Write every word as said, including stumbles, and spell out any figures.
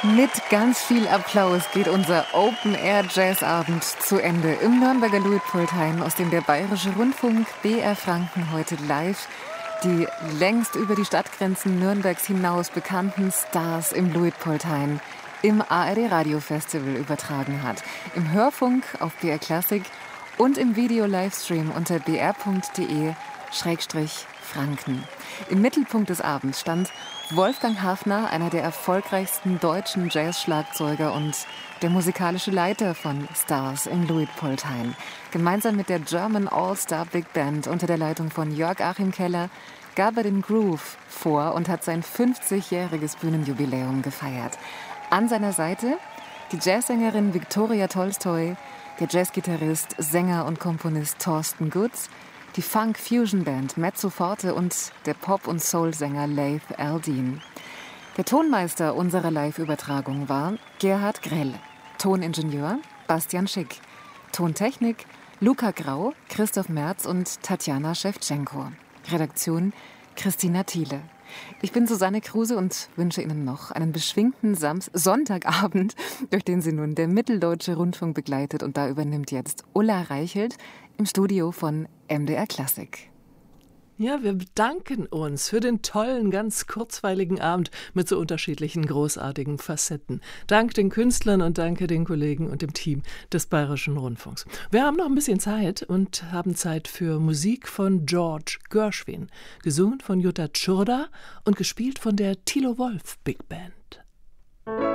Mit ganz viel Applaus geht unser Open-Air-Jazz-Abend zu Ende im Nürnberger Luitpoldhain, aus dem der Bayerische Rundfunk B R Franken heute live die längst über die Stadtgrenzen Nürnbergs hinaus bekannten Stars im Luitpoldhain im A R D Radio Festival übertragen hat. Im Hörfunk auf B R Classic und im Video-Livestream unter b r punkt d e schrägstrich franken. Im Mittelpunkt des Abends stand Wolfgang Hafner, einer der erfolgreichsten deutschen Jazz-Schlagzeuger und der musikalische Leiter von Stars im Luitpoldhain. Gemeinsam mit der German All-Star Big Band unter der Leitung von Jörg Achim Keller gab er den Groove vor und hat sein fünfzigjähriges Bühnenjubiläum gefeiert. An seiner Seite die Jazzsängerin Viktoria Tolstoi, der Jazzgitarrist, Sänger und Komponist Thorsten Gutz, die Funk-Fusion-Band Mezzo Forte und der Pop- und Soul-Sänger Laith Al-Deen. Der Tonmeister unserer Live-Übertragung war Gerhard Grell, Toningenieur Bastian Schick, Tontechnik Luca Grau, Christoph Merz und Tatjana Schewtschenko, Redaktion Christina Thiele. Ich bin Susanne Kruse und wünsche Ihnen noch einen beschwingten Sams- Sonntagabend, durch den Sie nun der Mitteldeutsche Rundfunk begleitet. Und da übernimmt jetzt Ulla Reichelt im Studio von M D R Classic. Ja, wir bedanken uns für den tollen, ganz kurzweiligen Abend mit so unterschiedlichen, großartigen Facetten. Dank den Künstlern und danke den Kollegen und dem Team des Bayerischen Rundfunks. Wir haben noch ein bisschen Zeit und haben Zeit für Musik von George Gershwin, gesungen von Jutta Tschurda und gespielt von der Thilo Wolf Big Band.